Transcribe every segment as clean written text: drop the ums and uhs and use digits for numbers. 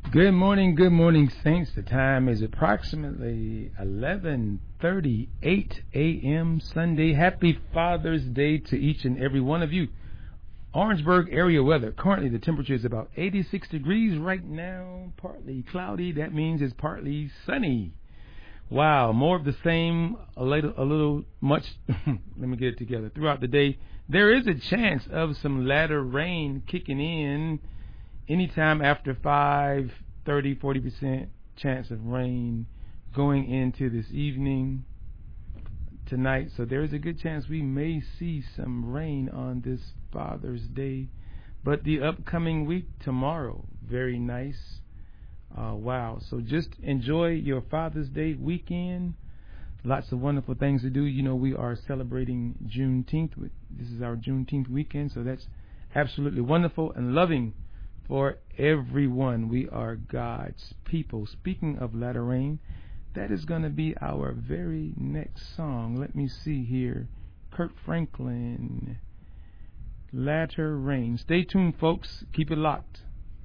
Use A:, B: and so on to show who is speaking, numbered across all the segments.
A: Good morning, saints. The time is approximately 11:38 a.m. Sunday. Happy Father's Day to each and every one of you. Orangeburg area weather. Currently, the temperature is about 86 degrees right now. Partly cloudy. That means it's partly sunny. Wow, more of the same, a little much. Let me get it together. Throughout the day, there is a chance of some latter rain kicking in anytime after 5:30, 40% chance of rain going into this evening tonight. So there is a good chance we may see some rain on this Father's Day. But the upcoming week, tomorrow, very nice. Wow. So just enjoy your Father's Day weekend. Lots of wonderful things to do. You know, we are celebrating Juneteenth. This is our Juneteenth weekend. So that's absolutely wonderful and loving for everyone. We are God's people. Speaking of latter rain, that is going to be our very next song. Let me see here. Kirk Franklin, Latter Rain. Stay tuned, folks. Keep it locked.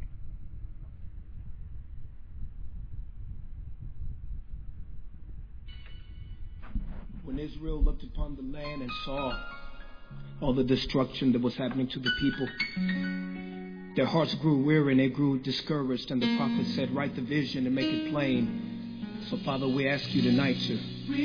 B: When Israel looked upon the land and saw all the destruction that was happening to the people, their hearts grew weary and they grew discouraged. And the prophet said, write the vision and make it plain. So, Father, we ask you tonight to